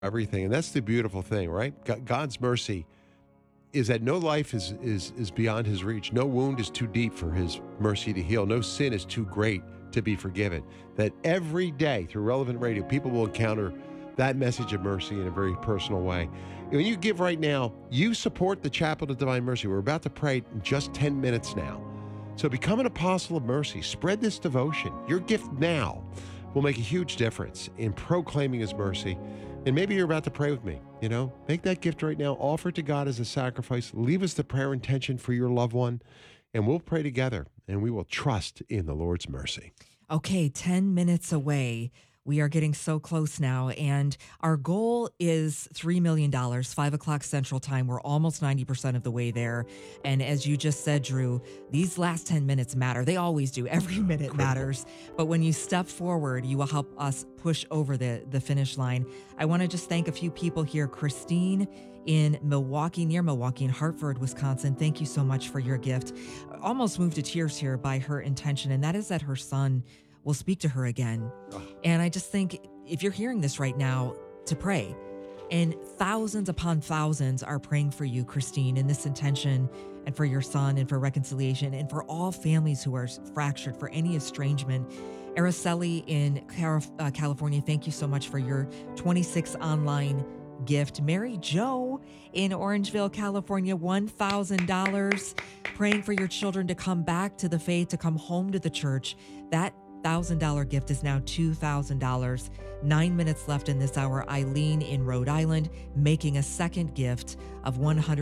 everything. And that's the beautiful thing, right? God's mercy is that no life is beyond his reach. No wound is too deep for his mercy to heal. No sin is too great to be forgiven. That every day through Relevant Radio, people will encounter that message of mercy in a very personal way. When you give right now, you support the Chapel of Divine Mercy. We're about to pray in just 10 minutes now. So become an apostle of mercy. Spread this devotion. Your gift now will make a huge difference in proclaiming his mercy. And maybe you're about to pray with me. Make that gift right now. Offer it to God as a sacrifice. Leave us the prayer intention for your loved one, and we'll pray together, and we will trust in the Lord's mercy. Okay, 10 minutes away. We are getting so close now, and our goal is $3 million, 5 o'clock Central Time. We're almost 90% of the way there. And as you just said, Drew, these last 10 minutes matter. They always do. Every minute matters. But when you step forward, you will help us push over the finish line. I want to just thank a few people here. Christine in Milwaukee, near Milwaukee, in Hartford, Wisconsin. Thank you so much for your gift. Almost moved to tears here by her intention, and that is that her son will speak to her again. And I just think if you're hearing this right now, to pray. And thousands upon thousands are praying for you, Christine, in this intention, and for your son, and for reconciliation, and for all families who are fractured, for any estrangement. Araceli in California, thank you so much for your 26 online gift. Mary Jo in Orangeville, California, $1,000, praying for your children to come back to the faith, to come home to the church. That $1,000 gift is now $2,000. 9 minutes left in this hour. Eileen in Rhode Island making a second gift of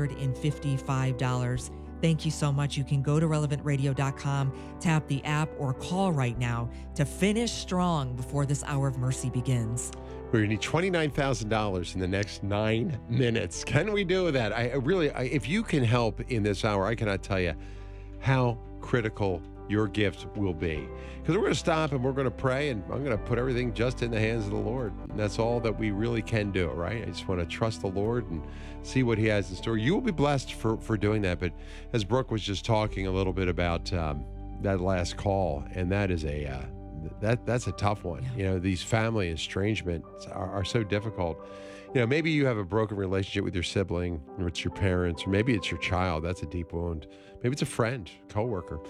$155. Thank you so much. You can go to relevantradio.com, tap the app, or call right now to finish strong before this hour of mercy begins. We're going to need $29,000 in the next 9 minutes. Can we do that? If you can help in this hour, I cannot tell you how critical your gift will be. Because we're going to stop and we're going to pray, and I'm going to put everything just in the hands of the Lord. And that's all that we really can do, right? I just want to trust the Lord and see what he has in store. You will be blessed for doing that. But as Brooke was just talking a little bit about that last call, and that is that's a tough one. Yeah. These family estrangements are so difficult. Maybe you have a broken relationship with your sibling, or it's your parents, or maybe it's your child. That's a deep wound. Maybe it's a friend, coworker.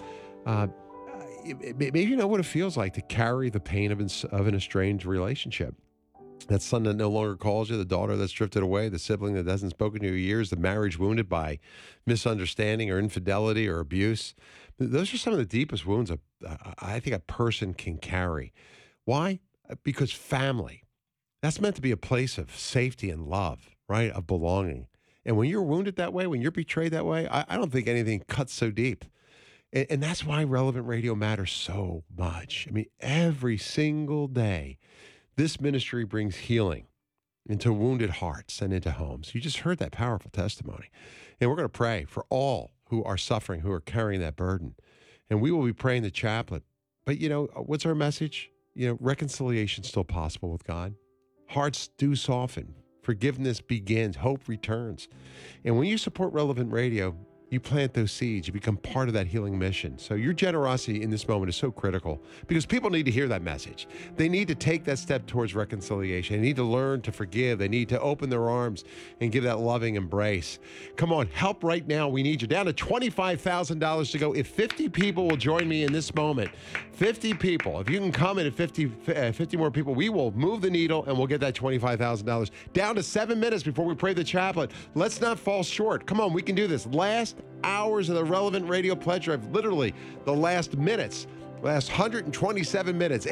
Maybe you know what it feels like to carry the pain of an estranged relationship. That son that no longer calls you, the daughter that's drifted away, the sibling that hasn't spoken to you in years, the marriage wounded by misunderstanding or infidelity or abuse. Those are some of the deepest wounds I think a person can carry. Why? Because family, that's meant to be a place of safety and love, right? Of belonging. And when you're wounded that way, when you're betrayed that way, I don't think anything cuts so deep. And that's why Relevant Radio matters so much. I mean, every single day, this ministry brings healing into wounded hearts and into homes. You just heard that powerful testimony. And we're going to pray for all who are suffering, who are carrying that burden. And we will be praying the chaplet. But, what's our message? Reconciliation is still possible with God. Hearts do soften. Forgiveness begins. Hope returns. And when you support Relevant Radio, you plant those seeds. You become part of that healing mission. So your generosity in this moment is so critical because people need to hear that message. They need to take that step towards reconciliation. They need to learn to forgive. They need to open their arms and give that loving embrace. Come on, help right now. We need you. Down to $25,000 to go. If 50 people will join me in this moment, 50 people, if you can come in at 50 more people, we will move the needle and we'll get that $25,000. Down to 7 minutes before we pray the chaplet. Let's not fall short. Come on, we can do this. Last hours of the Relevant Radio Pledge Drive, literally the last 127 minutes,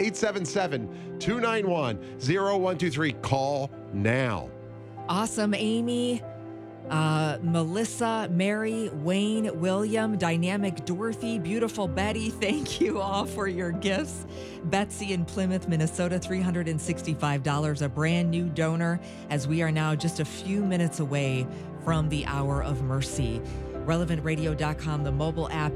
877-291-0123. Call now. Awesome, Amy, Melissa, Mary, Wayne, William, Dynamic Dorothy, Beautiful Betty, thank you all for your gifts. Betsy in Plymouth, Minnesota, $365, a brand new donor, as we are now just a few minutes away from the hour of mercy. RelevantRadio.com, the mobile app,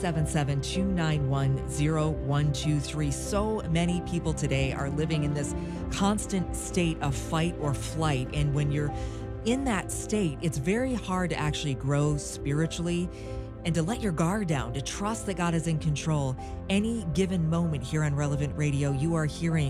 877-291-0123. So many people today are living in this constant state of fight or flight. And when you're in that state, it's very hard to actually grow spiritually and to let your guard down, to trust that God is in control. Any given moment here on Relevant Radio, you are hearing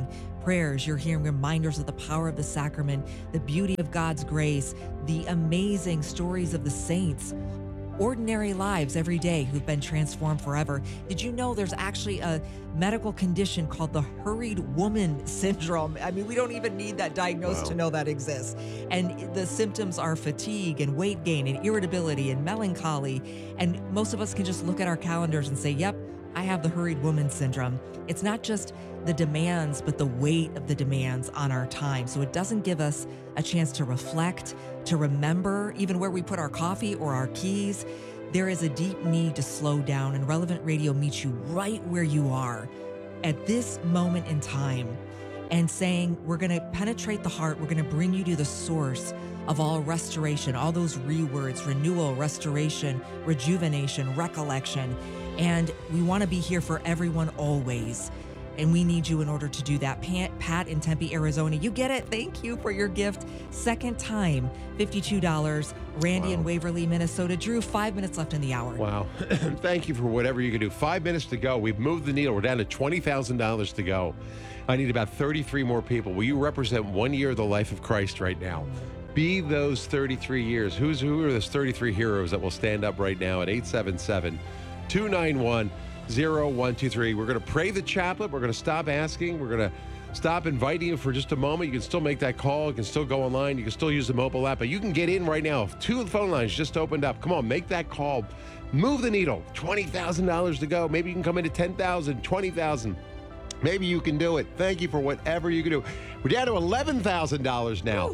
prayers. You're hearing reminders of the power of the sacrament, the beauty of God's grace, the amazing stories of the saints, ordinary lives every day who've been transformed forever. Did you know there's actually a medical condition called the hurried woman syndrome? I mean, we don't even need that diagnosed Wow. to know that exists. And the symptoms are fatigue and weight gain and irritability and melancholy. And most of us can just look at our calendars and say, yep, I have the hurried woman syndrome. It's not just the demands, but the weight of the demands on our time. So it doesn't give us a chance to reflect, to remember even where we put our coffee or our keys. There is a deep need to slow down, and Relevant Radio meets you right where you are at this moment in time and saying, we're going to penetrate the heart. We're going to bring you to the source of all restoration, all those words: renewal, restoration, rejuvenation, recollection. And we want to be here for everyone always. And we need you in order to do that. Pat in Tempe, Arizona, you get it. Thank you for your gift. Second time, $52. Randy in Waverly, Minnesota. Drew, 5 minutes left in the hour. Wow. Thank you for whatever you can do. 5 minutes to go. We've moved the needle. We're down to $20,000 to go. I need about 33 more people. Will you represent 1 year of the life of Christ right now? Be those 33 years. Who are those 33 heroes that will stand up right now at 877-291-0123? We're going to pray the chaplet. We're going to stop asking. We're going to stop inviting you for just a moment. You can still make that call. You can still go online. You can still use the mobile app. But you can get in right now. 2 phone lines just opened up. Come on, make that call. Move the needle. $20,000 to go. Maybe you can come into 10,000, 20,000. Maybe you can do it. Thank you for whatever you can do. We're down to $11,000 now.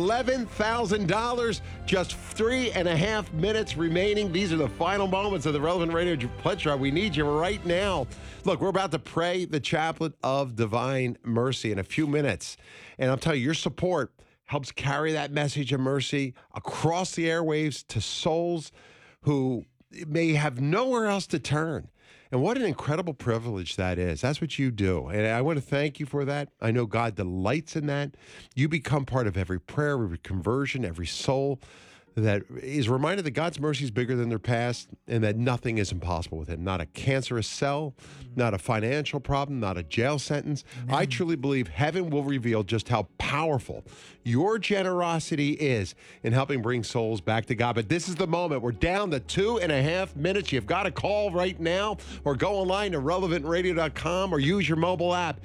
$11,000. Just 3.5 minutes remaining. These are the final moments of the Relevant Radio Pledge Drive. We need you right now. Look, we're about to pray the Chaplet of Divine Mercy in a few minutes. And I'm telling you, your support helps carry that message of mercy across the airwaves to souls who may have nowhere else to turn. And what an incredible privilege that is. That's what you do. And I want to thank you for that. I know God delights in that. You become part of every prayer, every conversion, every soul that is reminded that God's mercy is bigger than their past and that nothing is impossible with Him. Not a cancerous cell, not a financial problem, not a jail sentence. Amen. I truly believe heaven will reveal just how powerful your generosity is in helping bring souls back to God. But this is the moment. We're down to 2.5 minutes. You've got to call right now or go online to relevantradio.com or use your mobile app.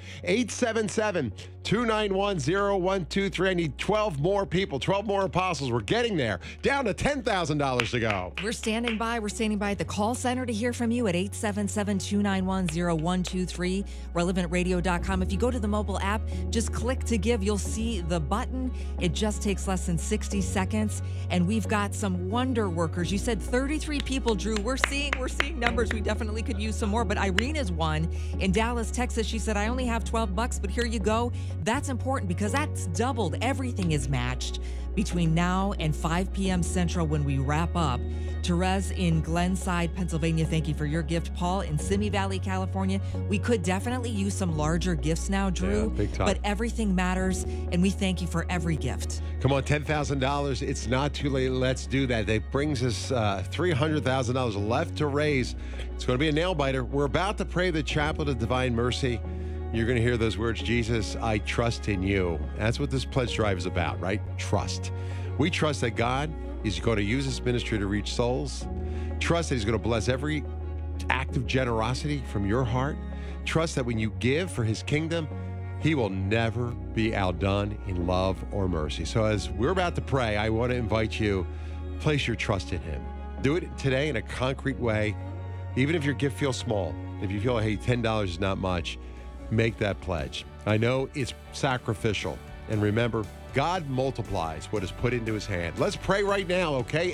877-291-0123. I need 12 more people, 12 more apostles. We're getting there. Down to $10,000 to go. We're standing by. We're standing by at the call center to hear from you at 877-291-0123, relevantradio.com. If you go to the mobile app, just click to give. You'll see the button. It just takes less than 60 seconds. And we've got some wonder workers. You said 33 people, Drew. We're seeing numbers. We definitely could use some more. But Irene is one in Dallas, Texas. She said, I only have $12, but here you go. That's important because that's doubled. Everything is matched between now and 5 p.m. Central when we wrap up. Therese in Glenside, Pennsylvania, thank you for your gift. Paul in Simi Valley, California. We could definitely use some larger gifts now, Drew. Yeah, big time. But everything matters, and we thank you for every gift. Come on, $10,000. It's not too late. Let's do that. That brings us $300,000 left to raise. It's going to be a nail biter. We're about to pray the Chaplet of Divine Mercy. You're going to hear those words, Jesus, I trust in you. That's what this pledge drive is about, right? Trust. We trust that God is going to use this ministry to reach souls. Trust that He's going to bless every act of generosity from your heart. Trust that when you give for His kingdom, He will never be outdone in love or mercy. So as we're about to pray, I want to invite you, place your trust in Him. Do it today in a concrete way. Even if your gift feels small, if you feel, hey, $10 is not much, make that pledge. I know it's sacrificial. And remember, God multiplies what is put into His hand. Let's pray right now, okay?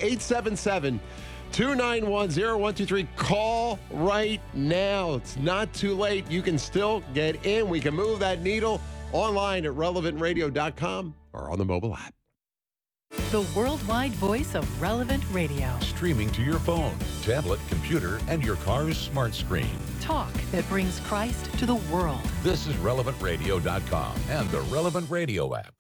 877-291-0123. Call right now. It's not too late. You can still get in. We can move that needle online at relevantradio.com or on the mobile app. The worldwide voice of Relevant Radio. Streaming to your phone, tablet, computer, and your car's smart screen. Talk that brings Christ to the world. This is relevantradio.com and the Relevant Radio app.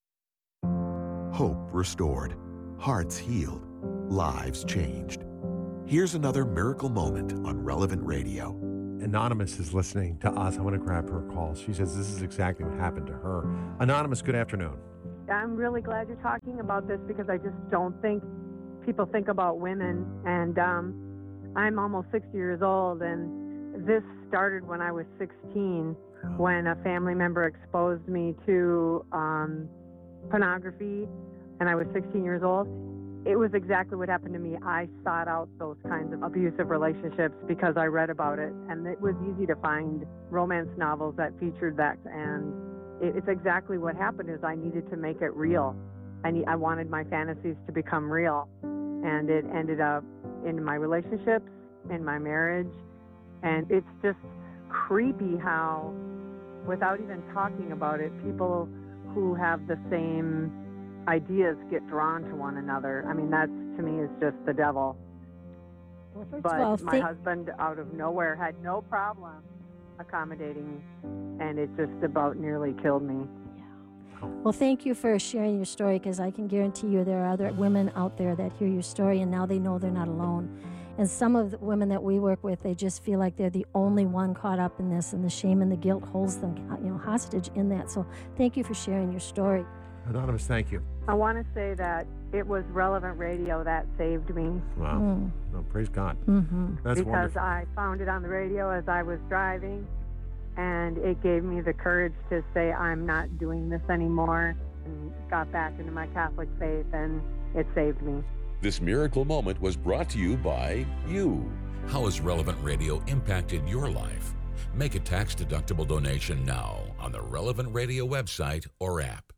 Hope restored, hearts healed, lives changed. Here's another miracle moment on Relevant Radio. Anonymous is listening to us. I want to grab her call. She says this is exactly what happened to her. Anonymous, good afternoon. I'm really glad you're talking about this because I just don't think people think about women. And I'm almost 60 years old, and this started when I was 16, when a family member exposed me to pornography, and I was 16 years old. It was exactly what happened to me. I sought out those kinds of abusive relationships because I read about it, and it was easy to find romance novels that featured that, and it's exactly what happened. Is I needed to make it real. I wanted my fantasies to become real, and it ended up in my relationships, in my marriage, and it's just creepy how, without even talking about it, people who have the same ideas get drawn to one another. I mean, that to me is just the devil. Well, first But of all, my husband, out of nowhere, had no problem accommodating, and it just about nearly killed me. Well, thank you for sharing your story, because I can guarantee you there are other women out there that hear your story and now they know they're not alone. And some of the women that we work with, they just feel like they're the only one caught up in this, and the shame and the guilt holds them, hostage in that. So thank you for sharing your story. Anonymous, thank you. I want to say that it was Relevant Radio that saved me. Wow. No, praise God. Mm-hmm. That's because wonderful. I found it on the radio as I was driving, and it gave me the courage to say I'm not doing this anymore, and got back into my Catholic faith, and it saved me. This miracle moment was brought to you by you. How has Relevant Radio impacted your life? Make a tax-deductible donation now on the Relevant Radio website or app.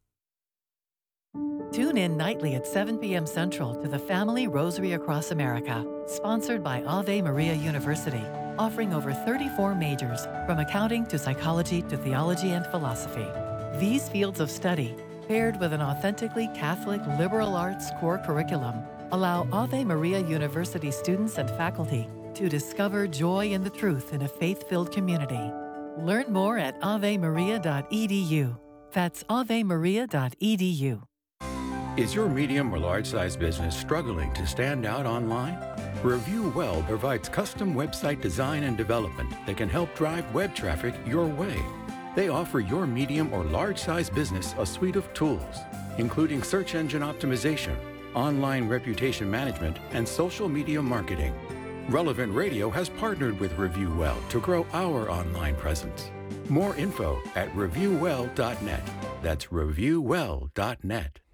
Tune in nightly at 7 p.m. Central to the Family Rosary Across America, sponsored by Ave Maria University, offering over 34 majors, from accounting to psychology to theology and philosophy. These fields of study, paired with an authentically Catholic liberal arts core curriculum, allow Ave Maria University students and faculty to discover joy in the truth in a faith-filled community. Learn more at avemaria.edu. That's avemaria.edu. Is your medium or large-size business struggling to stand out online? Review Well provides custom website design and development that can help drive web traffic your way. They offer your medium or large-size business a suite of tools, including search engine optimization, online reputation management, and social media marketing. Relevant Radio has partnered with Review Well to grow our online presence. More info at reviewwell.net. That's reviewwell.net.